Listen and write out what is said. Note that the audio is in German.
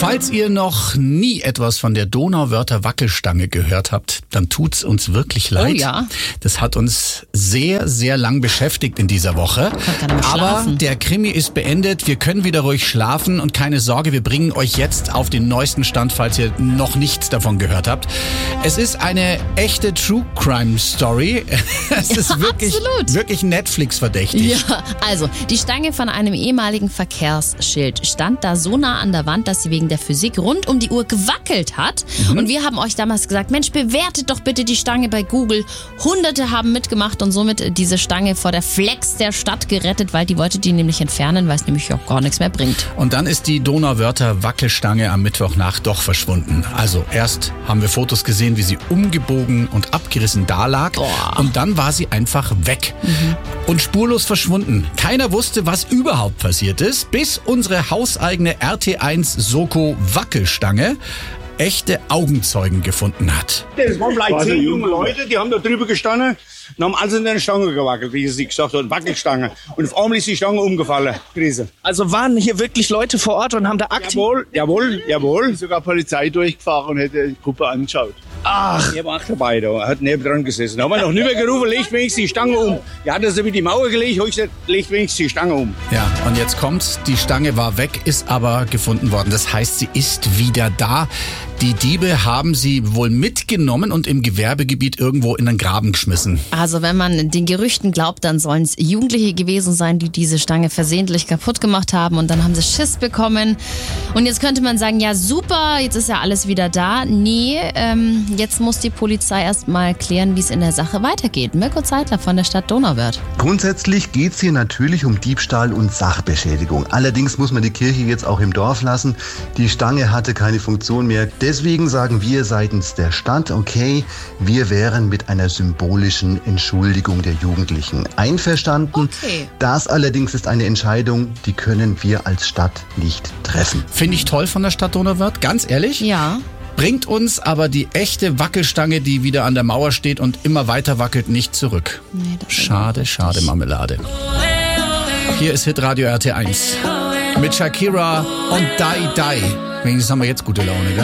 Falls ihr noch nie etwas von der Donauwörther Wackelstange gehört habt, dann tut's uns wirklich leid. Oh ja. Das hat uns sehr, sehr lang beschäftigt in dieser Woche. Aber der Krimi ist beendet. Wir können wieder ruhig schlafen und keine Sorge, wir bringen euch jetzt auf den neuesten Stand, falls ihr noch nichts davon gehört habt. Es ist eine echte True Crime Story. Es ist wirklich Netflix verdächtig. Ja, also die Stange von einem ehemaligen Verkehrsschild stand da so nah an der Wand, dass sie wegen der Physik rund um die Uhr gewackelt hat. Und wir haben euch damals gesagt, Mensch, bewertet doch bitte die Stange bei Google. Hunderte haben mitgemacht und somit diese Stange vor der Flex der Stadt gerettet, weil die wollte die nämlich entfernen, weil es nämlich auch gar nichts mehr bringt. Und dann ist die Donauwörther Wackelstange am Mittwochnacht doch verschwunden. Also erst haben wir Fotos gesehen, wie sie umgebogen und abgerissen dalag. Und dann war sie einfach weg. Und spurlos verschwunden. Keiner wusste, was überhaupt passiert ist, bis unsere hauseigene RT1 Soko Wackelstange echte Augenzeugen gefunden hat. Das waren vielleicht 10 junge Leute, die haben da drüber gestanden und haben alles in der Stange gewackelt, wie sie gesagt haben, Wackelstange. Und auf einmal ist die Stange umgefallen. Krise. Also waren hier wirklich Leute vor Ort und haben da aktiv... Jawohl. Sogar Polizei durchgefahren und hätte die Gruppe angeschaut. Ach, er war auch dabei, da hat neben dran gesessen. Da haben wir noch nicht mehr gerufen, legt wenigstens die Stange um. Er hat das über die Mauer gelegt, habe ich gesagt, legt wenigstens die Stange um. Ja, und jetzt kommt's, die Stange war weg, ist aber gefunden worden. Das heißt, sie ist wieder da. Die Diebe haben sie wohl mitgenommen und im Gewerbegebiet irgendwo in den Graben geschmissen. Also wenn man den Gerüchten glaubt, dann sollen es Jugendliche gewesen sein, die diese Stange versehentlich kaputt gemacht haben und dann haben sie Schiss bekommen. Und jetzt könnte man sagen, ja super, jetzt ist ja alles wieder da. Nee, jetzt muss die Polizei erst mal klären, wie es in der Sache weitergeht. Mirko Zeitler von der Stadt Donauwörth. Grundsätzlich geht es hier natürlich um Diebstahl und Sachbeschädigung. Allerdings muss man die Kirche jetzt auch im Dorf lassen. Die Stange hatte keine Funktion mehr. Deswegen sagen wir seitens der Stadt, okay, wir wären mit einer symbolischen Entschuldigung der Jugendlichen einverstanden. Okay. Das allerdings ist eine Entscheidung, die können wir als Stadt nicht treffen. Finde ich toll von der Stadt Donauwörth, ganz ehrlich. Ja. Bringt uns aber die echte Wackelstange, die wieder an der Mauer steht und immer weiter wackelt, nicht zurück. Nee, das Schade, Marmelade. Hier ist Hitradio RT1 mit Shakira und Die Die. Wenigstens haben wir jetzt gute Laune, gell?